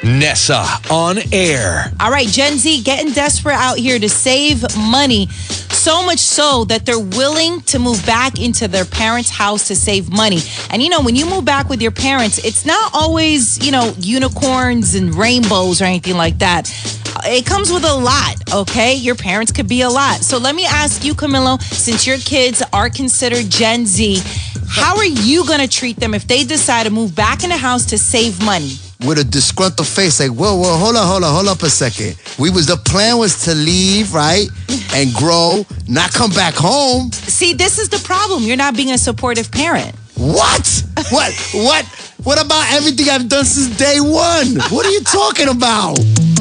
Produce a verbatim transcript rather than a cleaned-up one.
Nessa on air. All right, Gen Z getting desperate out here to save money. So much so that they're willing to move back into their parents' house to save money. And you know, when you move back with your parents, it's not always, you know, unicorns and rainbows or anything like that. It comes with a lot, okay? Your parents could be a lot. So let me ask you, Camilo, since your kids are considered Gen Z, how are you going to treat them if they decide to move back in the house to save money? With a disgruntled face, like, whoa, whoa, hold on, hold on, hold up a second. We was, the plan was to leave, right? And grow, not come back home. See, this is the problem. You're not being a supportive parent. What? What? What? What about everything I've done since day one? What are you talking about?